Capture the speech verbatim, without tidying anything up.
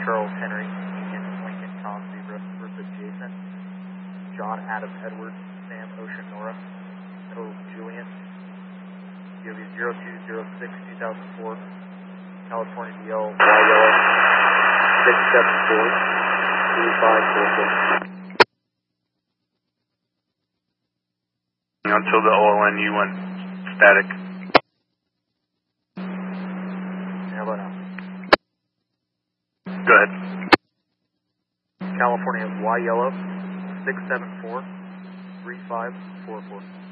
Charles Henry, Lincoln, Lincoln, Tom Zebra, Bertha Jason, John Adam Edward, Sam Ocean Nora, Middle Julian, D O V zero two zero six two thousand four, California D L, Y Yellow, six seven four, three five four four. Until the O L N U went static. How about now? Go ahead. California Y Yellow, six seven four, three five four four.